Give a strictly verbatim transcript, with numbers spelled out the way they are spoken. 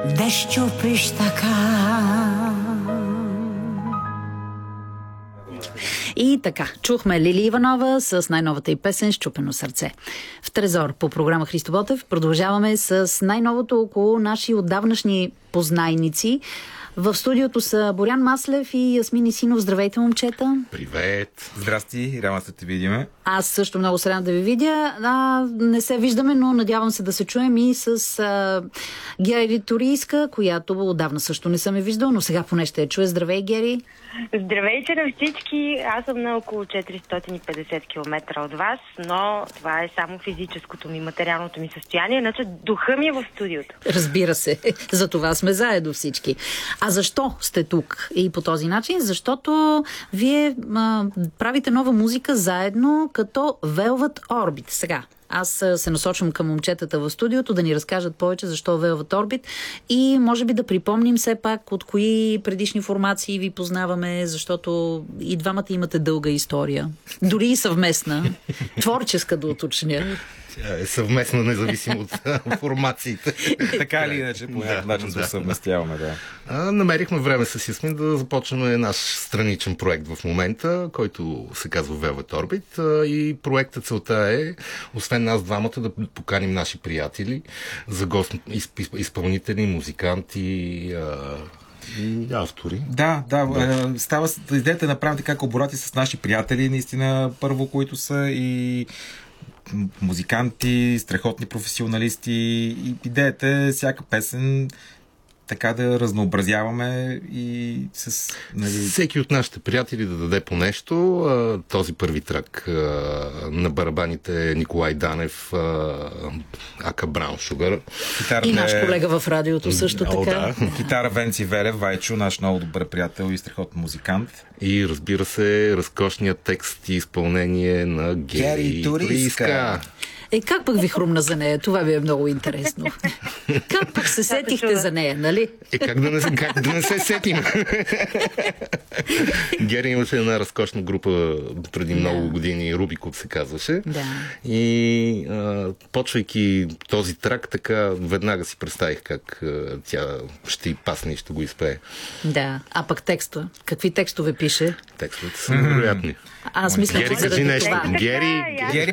да щупиш така. И така, чухме Лили Иванова с най-новата й песен "Счупено сърце". В Трезор по програма Христо Ботев продължаваме с най-новото около наши отдавнашни познайници. В студиото са Борян Маслев и Ясмин Исинов. Здравейте, момчета! Привет! Здрасти, радвам се да те видиме. Аз също много се радвам да ви видя. А, не се виждаме, но надявам се да се чуем и с а, Гери Турийска, която отдавна също не съм я виждал, но сега поне ще я чуя. Здравей, Гери! Здравейте на всички! Аз съм на около четиристотин и петдесет километра от вас, но това е само физическото ми, материалното ми състояние, иначе духа ми е в студиото. Разбира се, за това сме заедно всички. А защо сте тук и по този начин? Защото вие а, правите нова музика заедно като Velvet Orbit. Сега, аз се насочвам към момчетата в студиото да ни разкажат повече защо Velvet Orbit и може би да припомним все пак от кои предишни формации ви познаваме, защото и двамата имате дълга история. Дори и съвместна. Творческа, да уточня. Тя е съвместно, независимо от формациите. Така или иначе, по някакъв начин се съвместяваме, да. А, намерихме време с Ясмин да започнем наш страничен проект в момента, който се казва Velvet Orbit. А, и проектът целта е, освен нас двамата, да поканим наши приятели за гост, изпълнители, музиканти, а, и автори. Да, да, да. Става идеята да направим така колаборации с наши приятели, наистина първо, които са и музиканти, страхотни професионалисти, и идеята е всяка песен така да разнообразяваме и с... Нали... Всеки от нашите приятели да даде по нещо. Този първи трак на барабаните е Николай Данев, ака Браун Шугър. Китарата и наш е... колега в радиото също О, така. Да. Китара Венци Велев, Вайчо, наш много добър приятел и страхотен музикант. И разбира се, разкошният текст и изпълнение на Гери, Гери Турийска. Е, как пък ви хрумна за нея? Това ви е много интересно. Как пък се сетихте за нея, нали? Е, как да не, как да не се сетим? Гери имаше една разкошна група преди много да. години, Рубиков се казваше. Да. И а, почвайки този трак, така веднага си представих как а, тя ще й пасне и ще го изпее. Да. А пък текста? Какви текстове пише? Текстовете са невероятни. Аз мисля, Гери, че кажи заради нещо. това. Гери, Гери